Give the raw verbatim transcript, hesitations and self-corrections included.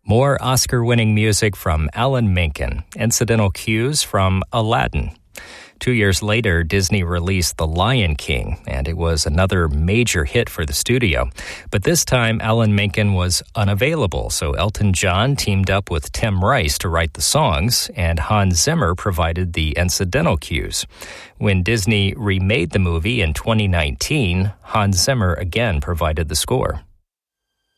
More Oscar-winning music from Alan Menken, incidental cues from Aladdin. Two years later, Disney released The Lion King, and it was another major hit for the studio. But this time, Alan Menken was unavailable, so Elton John teamed up with Tim Rice to write the songs, and Hans Zimmer provided the incidental cues. When Disney remade the movie in twenty nineteen, Hans Zimmer again provided the score.